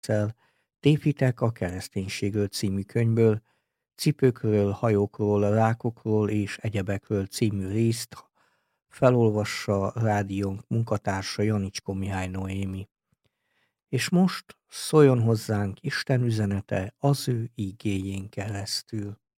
Tévhitek a kereszténységről című könyvből, Cipőkről, hajókról, rákokról és egyebekről című részt felolvassa rádiónk munkatársa Janicskó Mihály Noémi. És most szóljon hozzánk Isten üzenete az ő igéjén keresztül.